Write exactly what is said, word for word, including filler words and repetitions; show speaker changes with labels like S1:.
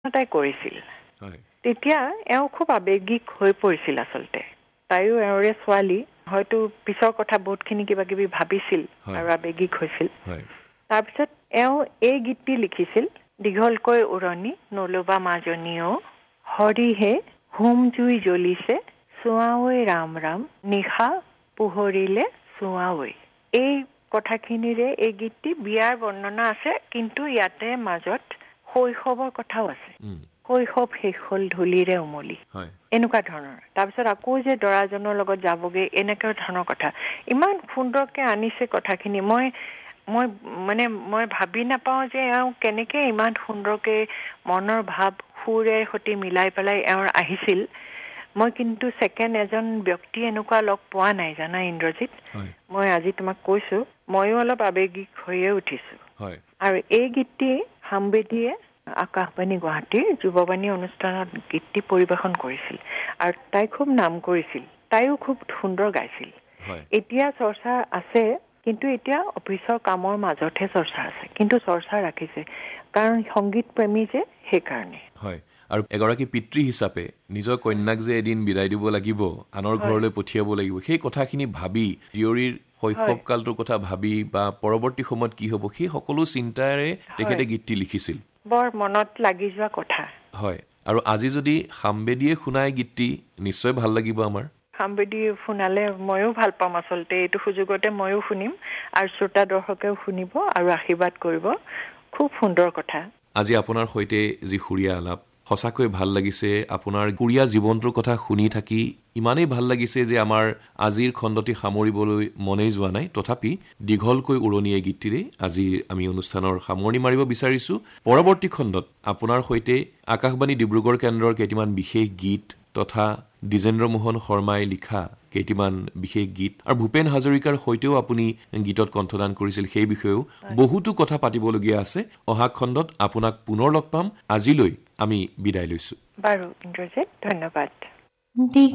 S1: তাই কৰিছিল
S2: হয়
S1: তেতিয়া এও খুব আবেগিক হৈ পৰিছিল আচলতে তাইও এওৰে ছোৱালী হয়তো পিছৰ কথা বহুতখিনি কিবা কিবি ভাবিছিল আৰু আবেগিক হৈছিল
S2: হয়
S1: তাৰপিছত এও এই গীতটি লিখিছিল দীঘলকৈ উৰণি নলবা মাজনীও হৰিহে হোম জুই জ্বলিছে চুৱাঐ ৰাম ৰাম নিশা পোহৰিলে চুৱাঐ এই কথাখিনিৰে এই গীতটি বিয়াৰ বৰ্ণনা আছে কিন্তু ইয়াতে মাজত শৈশৱৰ কথাও আছে শৈশৱ শেষ হ'ল ধূলিৰে উমলি এনেকুৱা ধৰণৰ তাৰপিছত আকৌ যে দৰাজনৰ লগত যাবগে এনেকুৱা ধৰণৰ কথা ইমান সুন্দৰকে আনিছে কথাখিনি মই মই মানে মই ভাবি নাপাওঁ যে এওঁ কেনেকে ইমান সুন্দৰকে মনৰ ভাৱ সুৰে সৈতে মিলাই পেলাই এওঁৰ আহিছিল মই কিন্তু ছেকেণ্ড এজন ব্যক্তি এনেকুৱা লগ পোৱা নাই জানা ইন্দ্ৰজিৎ মই আজি তোমাক কৈছো ময়ো অলপ আবেগিক হৈয়ে উঠিছো আৰু এই গীতটি হামবেদীয়ে আকাশবাণী গুৱাহাটীৰ যুৱবাণী অনুষ্ঠানত গীতটি পৰিবেশন কৰিছিল আৰু তাই খুব নাম কৰিছিল তাইও খুব সুন্দৰ গাইছিল এতিয়া চৰ্চা আছে কিন্তু এতিয়া অফিচৰ কামৰ মাজতহে চৰ্চা আছে কিন্তু চৰ্চা ৰাখিছে কাৰণ সংগীত প্ৰেমী যে সেইকাৰণে
S2: হয় আৰু এগৰাকী পিতৃ হিচাপে নিজৰ কন্যাক যে এদিন বিদায় দিব লাগিব আনৰ ঘৰলৈ পঠিয়াব লাগিব সেই কথাখিনি ভাবি জীয়ৰীৰ শৈশৱকালটোৰ কথা ভাবি বা পৰৱৰ্তী সময়ত কি হ'ব সেই সকলো চিন্তাৰে তেখেতে গীতটি লিখিছিল
S1: বৰ মনত লাগি যোৱা কথা
S2: হয় আৰু আজি যদি হামবেদীয়ে শুনাই গীতটি নিশ্চয় ভাল লাগিব আমাৰ
S1: হামবেদী শুনালে ময়ো ভাল পাম আচলতে এইটো সুযোগতে ময়ো শুনিম আৰু শ্ৰোতা দৰ্শকেও শুনিব আৰু আশীৰ্বাদ কৰিব খুব সুন্দৰ কথা
S2: আজি আপোনাৰ সৈতে যি সুৰীয়া আলাপ সঁচাকৈ ভাল লাগিছে আপোনাৰ সুৰীয়া জীৱনটোৰ কথা শুনি থাকি ইমানেই ভাল লাগিছে যে আমাৰ আজিৰ খণ্ডটি সামৰিবলৈ মনেই যোৱা নাই তথাপি দীঘলকৈ উৰণীয়া গীতটিৰে আজি আমি অনুষ্ঠানৰ সামৰণি মাৰিব বিচাৰিছো পৰৱৰ্তী খণ্ডত আপোনাৰ সৈতে আকাশবাণী ডিব্ৰুগড় কেন্দ্ৰৰ কেইটামান বিশেষ গীত তথা দ্বিজেন্দ্ৰ মোহন শৰ্মাই লিখা কেইটামান বিশেষ গীত আৰু ভূপেন হাজৰিকাৰ সৈতেও আপুনি গীতত কণ্ঠদান কৰিছিল সেই বিষয়েও বহুতো কথা পাতিবলগীয়া আছে অহা খণ্ডত আপোনাক পুনৰ লগ পাম আজিলৈ আমি বিদায় লৈছো
S1: বাৰু ইন্দ্ৰজিৎ ধন্যবাদ